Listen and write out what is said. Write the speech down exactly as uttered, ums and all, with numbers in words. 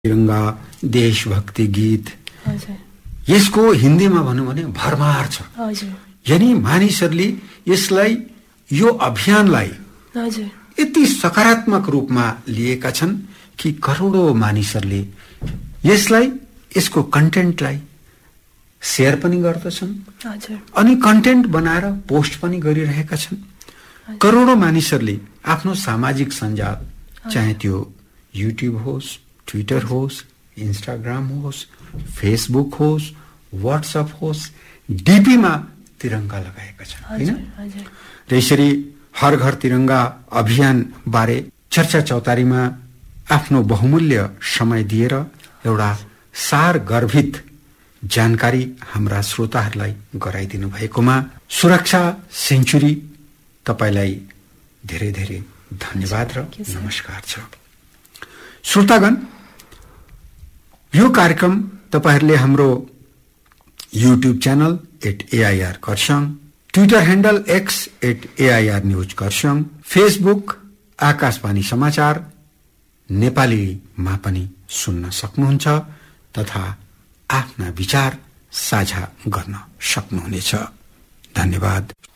तिरंगा, देशभक्ति गीत, यसको हिन्दीमा भनौँ भने भरमार छ। यानी मानिसहरूले यसलाई, यो अभियानलाई यति सकारात्मक रूपमा लिएका छन् कि करोडौं मानिसहरूले यसलाई, यसको कन्टेन्टलाई शेयर पनि गर्दछन् अनि कन्टेन्ट बनाएर पोस्ट पनि गरिरहेका छन्। करोडौं मानिसहरूले आफ्नो सामाजिक सञ्जाल, चाहे त्यो युट्युब होस्, ट्विटर होस्, इन्स्टाग्राम होस्, फेसबुक होस्, व्हाट्सएप होस्, डीपीमा तिरंगा लगाएका छन्, हैन? र यसरी हर घर तिरंगा अभियान बारे चर्चा चौतारीमा आफ्नो बहुमूल्य समय दिएर एउटा सार गर्भित जानकारी हाम्रा श्रोताहरूलाई गराइदिनु भएकोमा सुरक्षा सेन्चुरी तपाईलाई धेरै धेरै धन्यवाद र नमस्कार छ। श्रोतागण, यो कार्यक्रम तपाईहरुले हाम्रो YouTube channel at AIR Kurseong, Twitter handle x at AIR news Kurseong, Facebook Akashvani समाचार नेपालीमा पनि सुन्न सक्नुहुन्छ तथा आफ्ना विचार साझा गर्न सक्नुहुनेछ। धन्यवाद।